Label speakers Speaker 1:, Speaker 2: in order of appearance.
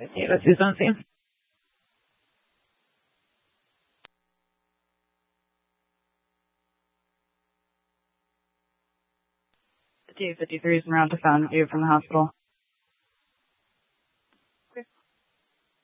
Speaker 1: Let's do something. The T-53 is around to found you from the hospital.